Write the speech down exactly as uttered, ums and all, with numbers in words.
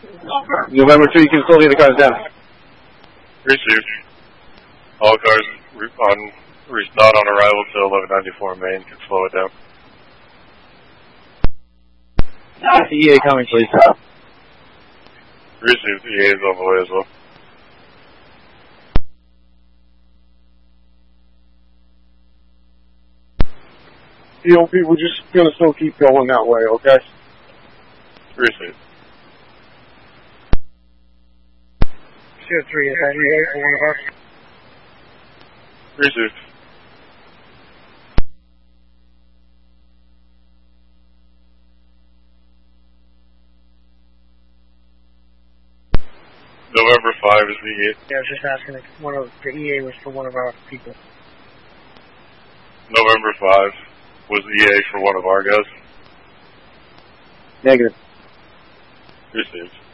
November two, you can still leave the cars down. Received. All cars on not on arrival to eleven ninety-four Main can slow it down. E A coming, please. Received. E A is on the way as well. E O P, we're just going to still keep going that way, okay? Received. Tier three, is that E A for one of us? Received. November five is the E A. Yeah, I was just asking if one of the E A was for one of our people. November five was the E A for one of our guys. Negative. Received.